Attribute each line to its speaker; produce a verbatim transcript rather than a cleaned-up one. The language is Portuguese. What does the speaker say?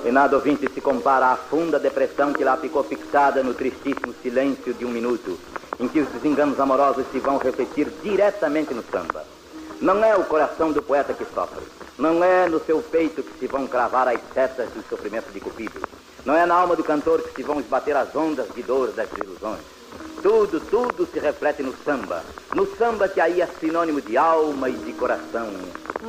Speaker 1: E nada, ouvinte, se compara à funda depressão que lá ficou fixada no tristíssimo silêncio de um minuto, em que os desenganos amorosos se vão refletir diretamente no samba. Não é o coração do poeta que sofre. Não é no seu peito que se vão cravar as setas dos sofrimentos de Cupido. Não é na alma do cantor que se vão esbater as ondas de dor das ilusões. Tudo, tudo se reflete no samba. No samba que aí é sinônimo de alma e de coração.